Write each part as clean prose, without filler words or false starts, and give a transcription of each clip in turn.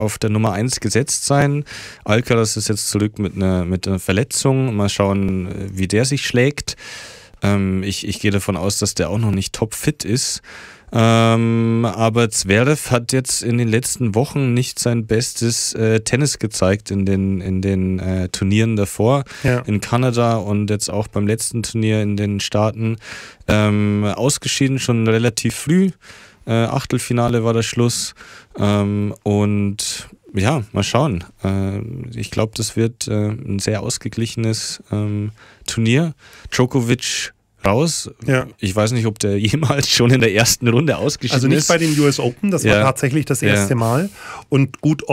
auf der Nummer 1 gesetzt sein. Alcaraz ist jetzt zurück mit einer Verletzung. Mal schauen, wie der sich schlägt. Ich gehe davon aus, dass der auch noch nicht topfit ist. Aber Zverev hat jetzt in den letzten Wochen nicht sein bestes Tennis gezeigt in den Turnieren davor, in Kanada und jetzt auch beim letzten Turnier in den Staaten. Ausgeschieden schon relativ früh. Achtelfinale war der Schluss. Und ja, mal schauen. Ich glaube, das wird ein sehr ausgeglichenes Turnier. Djokovic raus. Ja. Ich weiß nicht, ob der jemals schon in der ersten Runde ausgeschieden ist. Also nicht bei den US Open, das war tatsächlich das erste Mal. Und gut,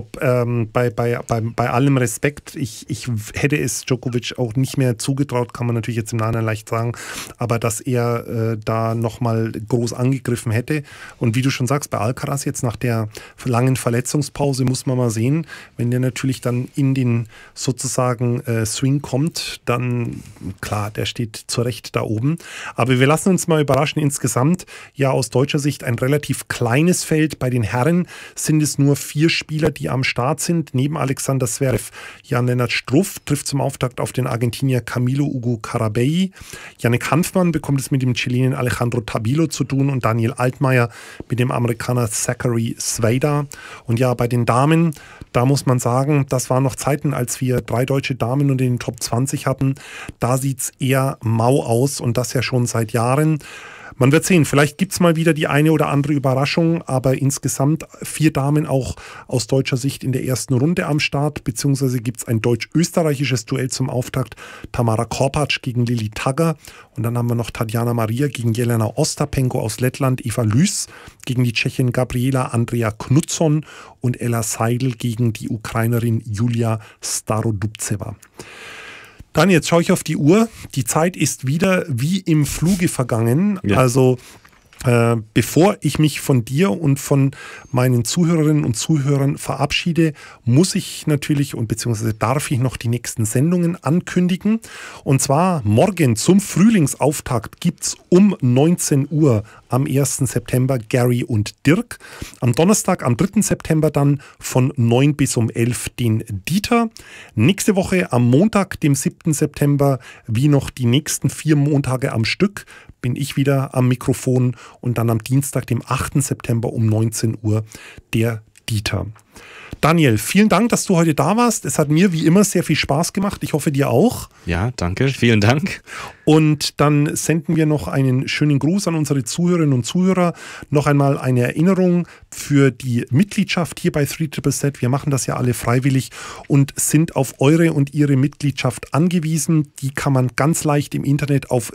bei allem Respekt, ich hätte es Djokovic auch nicht mehr zugetraut, kann man natürlich jetzt im Nachhinein leicht sagen, aber dass er da nochmal groß angegriffen hätte. Und wie du schon sagst, bei Alcaraz jetzt nach der langen Verletzungspause muss man mal sehen, wenn der natürlich dann in den sozusagen Swing kommt, dann klar, der steht zu Recht da oben. Aber wir lassen uns mal überraschen. Insgesamt ja aus deutscher Sicht ein relativ kleines Feld. Bei den Herren sind es nur 4 Spieler, die am Start sind. Neben Alexander Zverev, Jan-Lennart Struff trifft zum Auftakt auf den Argentinier Camilo Ugo Carabelli. Jannik Hanfmann bekommt es mit dem Chilenen Alejandro Tabilo zu tun und Daniel Altmaier mit dem Amerikaner Zachary Svejda. Und ja, bei den Damen, da muss man sagen, das waren noch Zeiten, als wir 3 deutsche Damen unter den Top 20 hatten. Da sieht es eher mau aus. Und das ja schon seit Jahren. Man wird sehen, vielleicht gibt es mal wieder die eine oder andere Überraschung, aber insgesamt 4 Damen auch aus deutscher Sicht in der ersten Runde am Start, beziehungsweise gibt es ein deutsch-österreichisches Duell zum Auftakt. Tamara Korpatsch gegen Lilly Tagger und dann haben wir noch Tatjana Maria gegen Jelena Ostapenko aus Lettland, Eva Lys gegen die Tschechin Gabriela Andrea Knutsson und Ella Seidel gegen die Ukrainerin Julia Starodubtseva. Dann, jetzt schaue ich auf die Uhr. Die Zeit ist wieder wie im Fluge vergangen. Ja. Also bevor ich mich von dir und von meinen Zuhörerinnen und Zuhörern verabschiede, muss ich natürlich und beziehungsweise darf ich noch die nächsten Sendungen ankündigen. Und zwar morgen zum Frühlingsauftakt gibt es um 19 Uhr am 1. September Gary und Dirk. Am Donnerstag, am 3. September dann von 9 bis um 11 den Dieter. Nächste Woche am Montag, dem 7. September, wie noch die nächsten 4 Montage am Stück, bin ich wieder am Mikrofon und dann am Dienstag, dem 8. September um 19 Uhr der Dieter. Daniel, vielen Dank, dass du heute da warst. Es hat mir wie immer sehr viel Spaß gemacht. Ich hoffe, dir auch. Ja, danke. Vielen Dank. Und dann senden wir noch einen schönen Gruß an unsere Zuhörerinnen und Zuhörer. Noch einmal eine Erinnerung für die Mitgliedschaft hier bei 3ZZZ. Wir machen das ja alle freiwillig und sind auf eure und ihre Mitgliedschaft angewiesen. Die kann man ganz leicht im Internet auf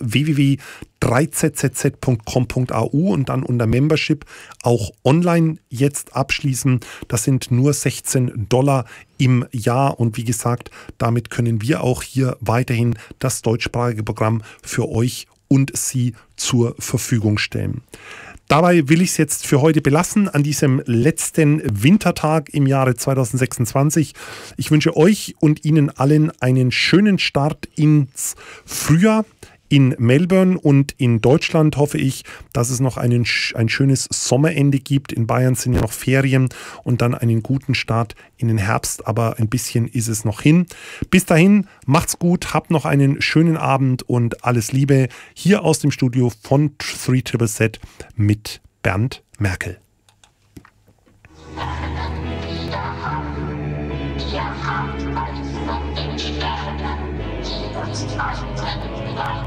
www.3zzz.com.au und dann unter Membership auch online jetzt abschließen. Das sind nur $16 im Jahr und wie gesagt, damit können wir auch hier weiterhin das deutschsprachige Programm für euch und Sie zur Verfügung stellen. Dabei will ich es jetzt für heute belassen, an diesem letzten Wintertag im Jahre 2026. Ich wünsche euch und Ihnen allen einen schönen Start ins Frühjahr. In Melbourne und in Deutschland hoffe ich, dass es noch ein schönes Sommerende gibt. In Bayern sind ja noch Ferien und dann einen guten Start in den Herbst, aber ein bisschen ist es noch hin. Bis dahin, macht's gut, habt noch einen schönen Abend und alles Liebe hier aus dem Studio von 3ZZZ mit Bernd Merkel.